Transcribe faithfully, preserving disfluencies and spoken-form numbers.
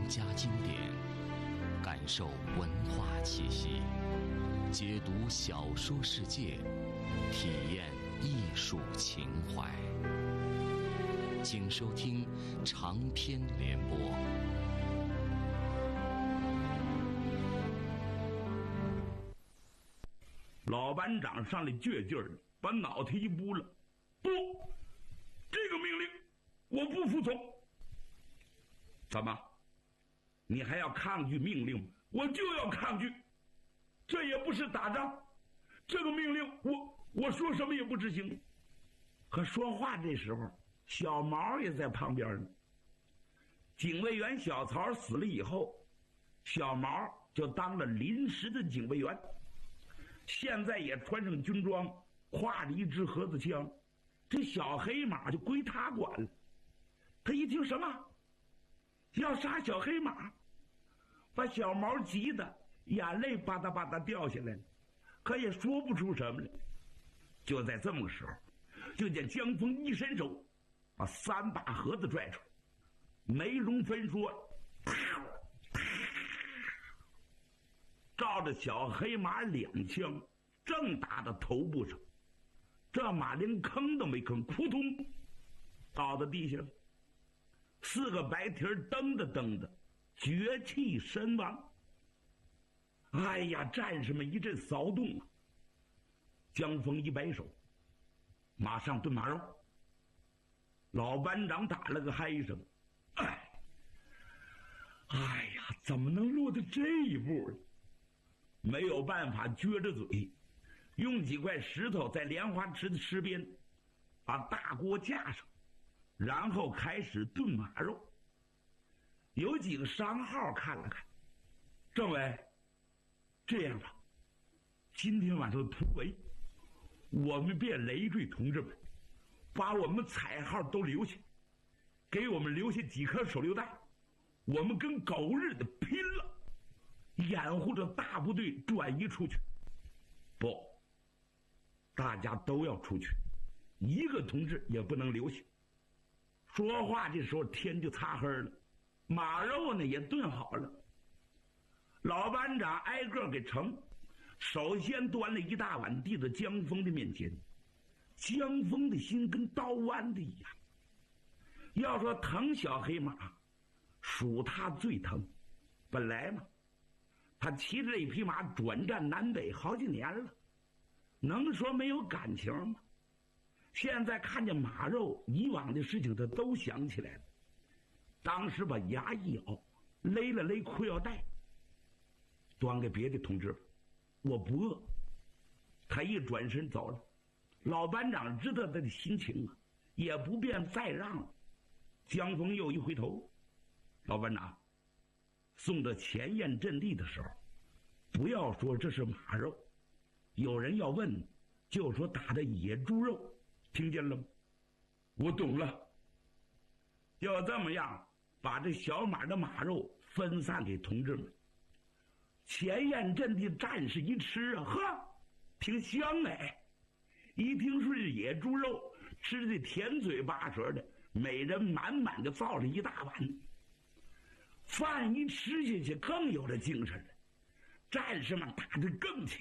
家经典，感受文化气息，解读小说世界，体验艺术情怀。请收听长篇联播。 老班长上来倔劲儿的把脑袋一拨了，不，这个命令我不服从。怎么，你还要抗拒命令吗？我就要抗拒，这也不是打仗，这个命令我我说什么也不执行。可说话这时候，小毛也在旁边呢。警卫员小曹死了以后，小毛就当了临时的警卫员，现在也穿上军装，挎着一支盒子枪，这小黑马就归他管了。他一听什么要杀小黑马，把小毛急得眼泪吧嗒吧嗒掉下来了，可也说不出什么来。就在这么个时候，就见江峰一伸手把三把盒子拽出来，梅荣芬说，照着小黑马两枪正打到头部上，这马连吭都没吭，扑通倒在地下了。四个白蹄儿蹬着蹬着绝气身亡。哎呀，战士们一阵骚动啊！江峰一摆手，马上炖马肉。老班长打了个嗨声，哎，哎呀，怎么能落到这一步呢？没有办法，撅着嘴，用几块石头在莲花池的池边把大锅架上，然后开始炖马肉。有几个商号看了看，政委，这样吧，今天晚上突围，我们别累赘同志们，把我们彩号都留下，给我们留下几颗手榴弹，我们跟狗日的拼了，掩护着大部队转移出去。不，大家都要出去，一个同志也不能留下。说话这时候天就擦黑了，马肉呢也炖好了。老班长挨个给盛，首先端了一大碗递到江峰的面前。江峰的心跟刀剜的一样，要说疼小黑马，属他最疼。本来嘛，他骑着这匹马转战南北好几年了，能说没有感情吗？现在看见马肉，以往的事情他都想起来了。当时把牙一咬，勒了勒裤腰带，端给别的同志，我不饿。他一转身走了。老班长知道他的心情啊，也不便再让了。江峰又一回头，老班长，送到前沿阵地的时候，不要说这是马肉，有人要问，就说打的野猪肉，听见了吗？我懂了。要这么样，把这小马的马肉分散给同志们。前沿阵地战士一吃啊，呵，挺香哎！一听说是野猪肉，吃的甜嘴巴舌的，每人满满的造了一大碗。饭一吃下去，更有了精神了，战士们打得更勤。